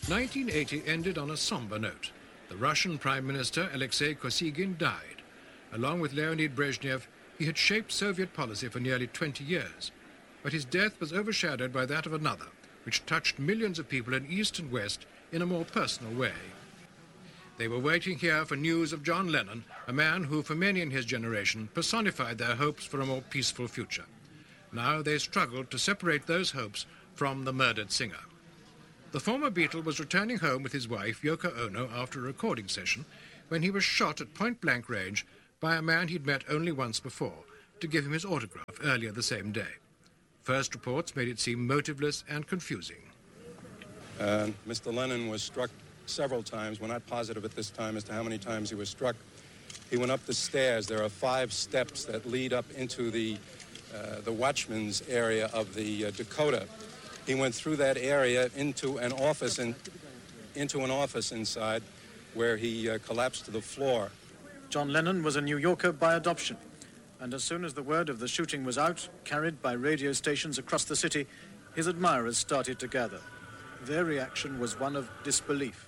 1980 ended on a somber note. The Russian Prime Minister Alexei Kosygin died. Along with Leonid Brezhnev, he had shaped Soviet policy for nearly 20 years. But his death was overshadowed by that of another, which touched millions of people in East and West in a more personal way. They were waiting here for news of John Lennon, a man who, for many in his generation, personified their hopes for a more peaceful future. Now they struggled to separate those hopes from the murdered singer. The former Beatle was returning home with his wife, Yoko Ono, after a recording session when he was shot at point-blank range by a man he'd met only once before to give him his autograph earlier the same day. First reports made it seem motiveless and confusing. Mr. Lennon was struck several times. We're not positive at this time as to how many times he was struck. He went up the stairs. There are 5 steps that lead up into the watchman's area of the Dakota. He went through that area into an office inside where he collapsed to the floor. John Lennon was a New Yorker by adoption, and as soon as the word of the shooting was out, carried by radio stations across the city, his admirers started to gather. Their reaction was one of disbelief.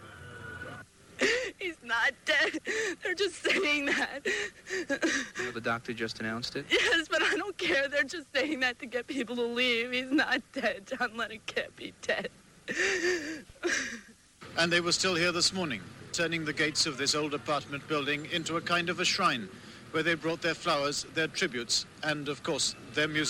He's not dead. They're just saying that. You know, the doctor just announced it? Yes, but I don't care. They're just saying that to get people to leave. He's not dead. John Lennon can't be dead. And they were still here this morning, turning the gates of this old apartment building into a kind of a shrine, where they brought their flowers, their tributes, and, of course, their music.